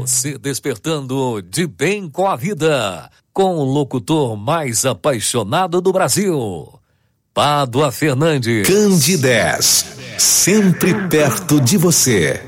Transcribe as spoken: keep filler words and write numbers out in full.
Você despertando de bem com a vida, com o locutor mais apaixonado do Brasil, Pádua Fernandes. Candidez, sempre perto de você.